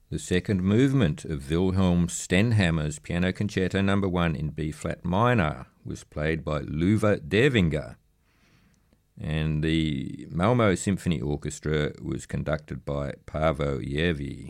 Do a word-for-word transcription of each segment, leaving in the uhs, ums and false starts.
The second movement of Wilhelm Stenhammer's Piano Concerto Number One in B-flat minor was played by Luva Dervinger, and the Malmö Symphony Orchestra was conducted by Paavo Järvi.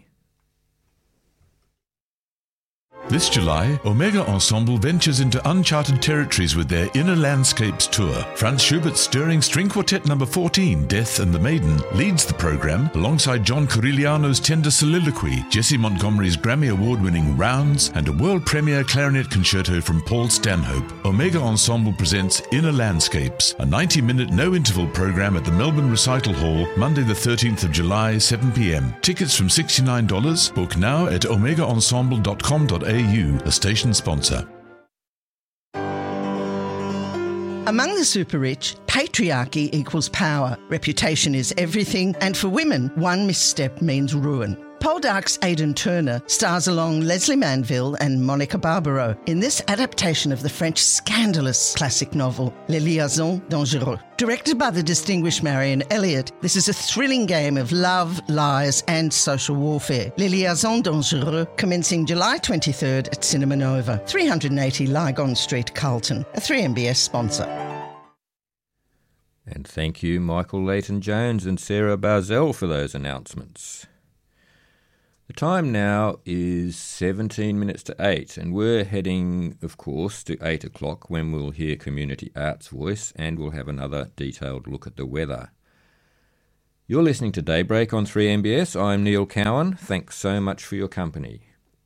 This July, Omega Ensemble ventures into uncharted territories with their Inner Landscapes tour. Franz Schubert's stirring string quartet number fourteen, Death and the Maiden, leads the program alongside John Corigliano's tender soliloquy, Jesse Montgomery's Grammy Award-winning Rounds, and a world premiere clarinet concerto from Paul Stanhope. Omega Ensemble presents Inner Landscapes, a ninety-minute no-interval program at the Melbourne Recital Hall, Monday the thirteenth of July, seven p m. Tickets from sixty-nine dollars. Book now at omega ensemble dot com dot a u, a station sponsor. Among the super-rich, patriarchy equals power, reputation is everything, and for women, one misstep means ruin. Poldark's Aidan Turner stars along Leslie Manville and Monica Barbaro in this adaptation of the French scandalous classic novel, Les Liaisons Dangereuses. Directed by the distinguished Marion Elliott, this is a thrilling game of love, lies and social warfare. Les Liaisons Dangereuses, commencing July twenty-third at Cinema Nova, three eighty Lygon Street, Carlton, a three M B S sponsor. And thank you, Michael Leighton-Jones and Sarah Barzell, for those announcements. The time now is seventeen minutes to eight, and we're heading, of course, to eight o'clock when we'll hear Community Arts Voice and we'll have another detailed look at the weather. You're listening to Daybreak on three M B S. I'm Neil Cowan. Thanks so much for your company.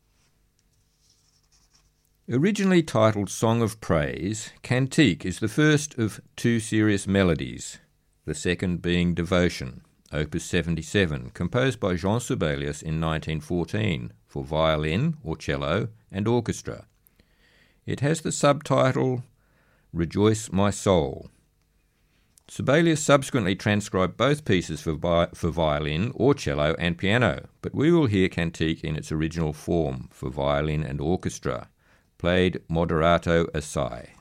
Originally titled Song of Praise, Cantique is the first of two serious melodies, the second being Devotion, Opus seventy-seven, composed by Jean Sibelius in nineteen fourteen for violin or cello and orchestra. It has the subtitle Rejoice My Soul. Sibelius subsequently transcribed both pieces for, vi- for violin or cello and piano, but we will hear Cantique in its original form for violin and orchestra, played moderato assai.